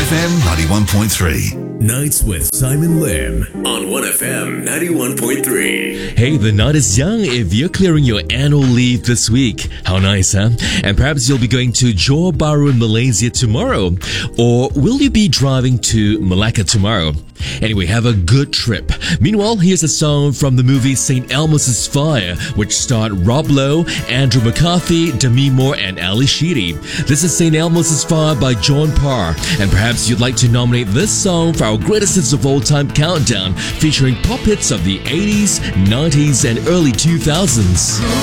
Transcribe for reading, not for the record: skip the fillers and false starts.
1FM 91.3. Nights with Simon Lim on 1FM 91.3. Hey, the night is young if you're clearing your annual leave this week. How nice, huh? And perhaps you'll be going to Johor Bahru in Malaysia tomorrow. Or will you be driving to Malacca tomorrow? Anyway, have a good trip. Meanwhile, here's a song from the movie St. Elmo's Fire, which starred Rob Lowe, Andrew McCarthy, Demi Moore, and Ali Sheedy. This is St. Elmo's Fire by John Parr. And perhaps you'd like to nominate this song for our greatest hits of all time countdown, featuring pop hits of the 80s, 90s, and early 2000s.